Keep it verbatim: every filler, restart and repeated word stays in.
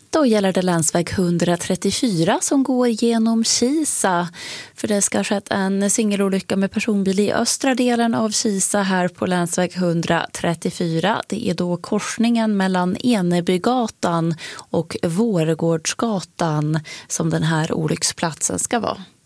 Då gäller det länsväg etthundratrettiofyra som går genom Kisa. För det ska ha skett en singelolycka med personbil i östra delen av Kisa här på länsväg etthundratrettiofyra. Det är då korsningen mellan Enebygatan och Vårgårdsgatan som den här olycksplatsen ska vara.